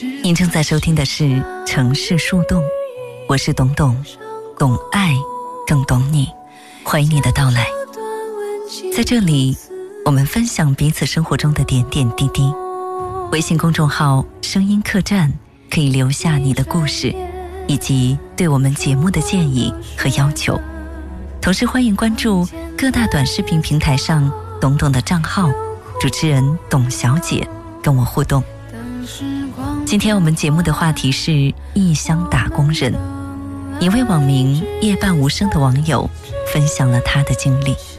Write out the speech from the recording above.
您正在收听的是城市树洞，我是董董，懂爱更懂你，欢迎你的到来。在这里我们分享彼此生活中的点点滴滴。微信公众号声音客栈可以留下你的故事以及对我们节目的建议和要求，同时欢迎关注各大短视频平台上董董的账号，主持人董小姐跟我互动。今天我们节目的话题是异乡打工人，一位网名夜半无声的网友分享了他的经历。